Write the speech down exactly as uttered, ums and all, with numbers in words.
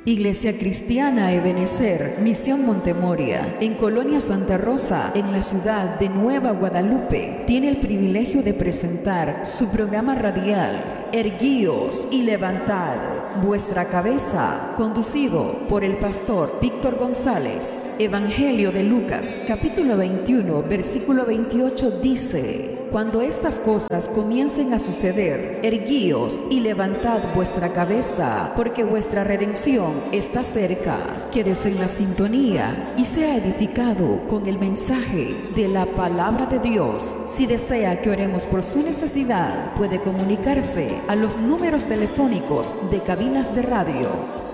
Iglesia Cristiana Ebenecer, Misión Montemoria, en Colonia Santa Rosa, en la ciudad de Nueva Guadalupe, tiene el privilegio de presentar su programa radial, Erguíos y Levantad vuestra cabeza, conducido por el pastor Víctor González. Evangelio de Lucas, capítulo veintiuno, versículo veintiocho dice: cuando estas cosas comiencen a suceder, erguíos y levantad vuestra cabeza, porque vuestra redención está cerca. Quédese en la sintonía y sea edificado con el mensaje de la palabra de Dios. Si desea que oremos por su necesidad, puede comunicarse a los números telefónicos de cabinas de radio